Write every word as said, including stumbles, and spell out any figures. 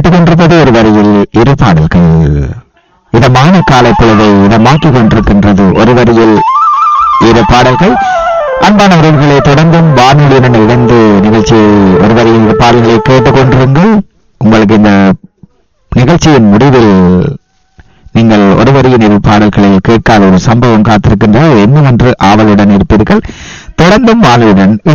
கேட்டுக்கொண்டிருப்பது ஒரு வரியில் இரு பாடல்கள். இதமான காலை பொழுதை இடமாற்றிக் கொண்டிருக்கின்றது ஒரு வரியில் இரு பாடல்கள். அன்பான உறவுகளை தொடர்ந்தும் வானொலியுடன் இணைந்து நிகழ்ச்சியை ஒரு வரியில் இரு பாடல்களை கேட்டுக்கொண்டிருங்கள். உங்களுக்கு இந்த நிகழ்ச்சியின் முடிவில் நீங்கள் ஒரு வரியின் இரு பாடல்களில் கேட்காத ஒரு சம்பவம் காத்திருக்கின்ற என்னவென்று ஆவலுடன் இருப்பீர்கள். தொடர்ந்தும் வானொலியுடன்